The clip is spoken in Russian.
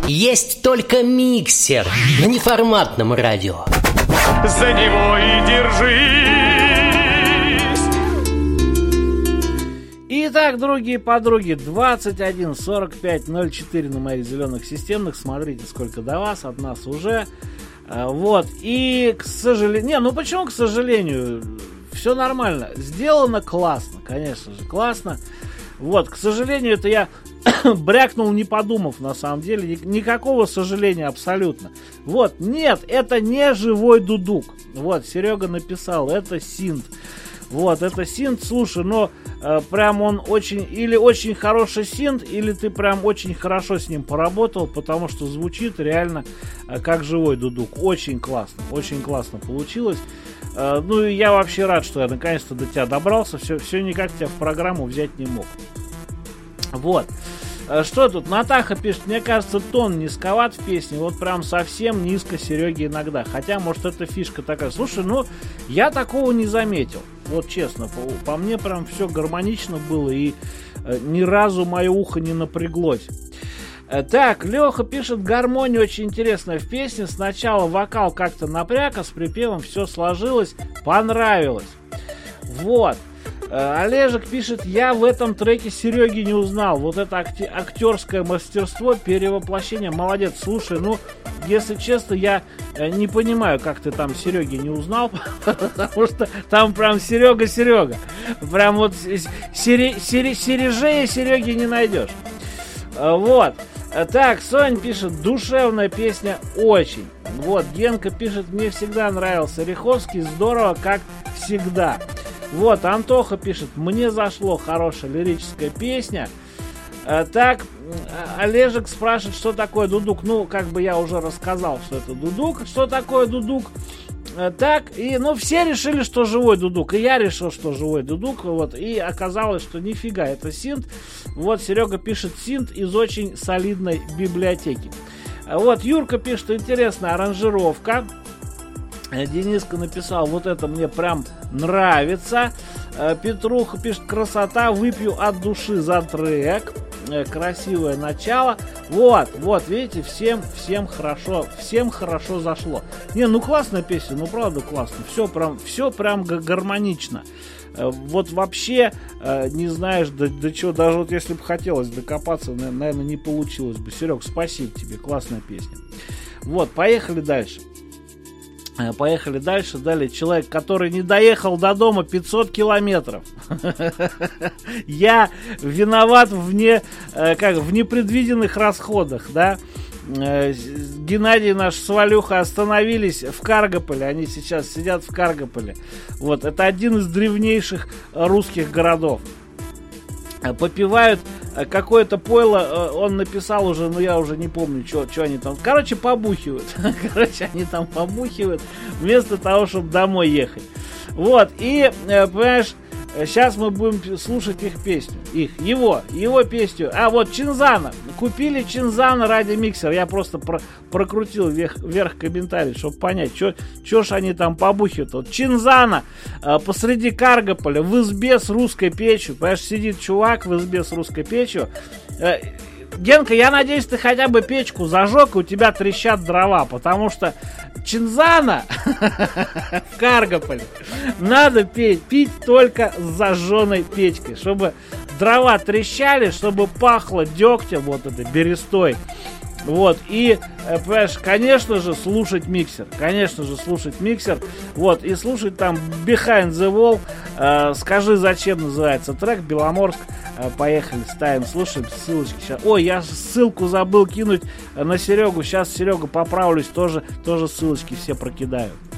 Есть только миксер на неформатном радио. За него и держись. Итак, другие подруги, 21 45 04 на моих зеленых системных. Смотрите, сколько до вас, от нас уже. Вот, и, к сожалению... ну почему, к сожалению? Все нормально. Сделано классно, конечно же, классно. Вот, к сожалению, это я брякнул, не подумав, на самом деле. Никакого сожаления абсолютно. Вот, нет, это не живой дудук. Вот, Серега написал, это синт. Вот, это синт, слушай, но прям он очень, или очень хороший синт, или ты прям очень хорошо с ним поработал, потому что звучит реально как живой дудук. Очень классно получилось. Ну и я вообще рад, что я наконец-то до тебя добрался. Все никак тебя в программу взять не мог. Вот. Что тут? Натаха пишет, мне кажется, тон низковат в песне. Вот прям совсем низко Сереге иногда. Хотя, может, это фишка такая. Слушай, ну, я такого не заметил. Вот честно, по мне прям все гармонично было. И ни разу мое ухо не напряглось. Так, Леха пишет, гармония очень интересная в песне. Сначала вокал как-то напряг, а с припевом все сложилось, понравилось. Вот. Олежек пишет, я в этом треке Сереги не узнал. Вот это актерское мастерство, перевоплощение. Молодец. Слушай, ну, если честно, я не понимаю, как ты там Сереги не узнал. Потому что там прям Серега. Прям вот Сережея Сереги не найдешь. Вот. Так, Сонь пишет, душевная песня очень. Вот, Генка пишет, мне всегда нравился Риховский, здорово, как всегда. Вот, Антоха пишет, мне зашло, хорошая лирическая песня. Так, Олежек спрашивает, что такое дудук. Ну, как бы я уже рассказал, что это дудук. Что такое дудук? Так, и, ну, все решили, что живой дудук. И я решил, что живой дудук. Вот, и оказалось, что нифига, это синт. Вот, Серега пишет, синт из очень солидной библиотеки. Вот, Юрка пишет, интересная аранжировка. Дениска написал, вот это мне прям нравится. Петруха пишет, красота, выпью от души за трек. Красивое начало. Вот, видите, всем хорошо зашло. Не, ну классная песня, ну правда классно. Все прям гармонично. Вот вообще не знаешь до чего, даже вот если бы хотелось докопаться, наверное, не получилось бы. Серег, спасибо тебе, классная песня. Вот, поехали дальше. Далее человек, который не доехал до дома 500 километров. Я виноват в непредвиденных расходах, да. Геннадий наш с Валюхой остановились в Каргополе. Они сейчас сидят в Каргополе. Вот, это один из древнейших русских городов. Попивают какое-то пойло, он написал уже, но я уже не помню, что они там. Короче, побухивают. Они там побухивают вместо того, чтобы домой ехать. Вот, и, понимаешь, сейчас мы будем слушать их песню. Его песню. А вот Чинзана. Купили Чинзана ради миксера. Я просто прокрутил вверх комментарий, чтобы понять, что ж они там побухивают. Вот Чинзана посреди Каргополя в избе с русской печью. Понимаешь, сидит чувак в избе с русской печью. Генка, я надеюсь, ты хотя бы печку зажег, и у тебя трещат дрова, потому что Чинзана в Каргополе надо пить только с зажженной печкой, чтобы дрова трещали, чтобы пахло дегтем, вот этой берестой. Вот, и, понимаешь, конечно же, слушать миксер. Вот, и слушать там Behind the Wall. Скажи, зачем называется трек, Беломорск. Поехали, ставим, слушаем, ссылочки сейчас. Ой, я ссылку забыл кинуть на Серегу. Сейчас Серегу поправлюсь, тоже ссылочки все прокидаю.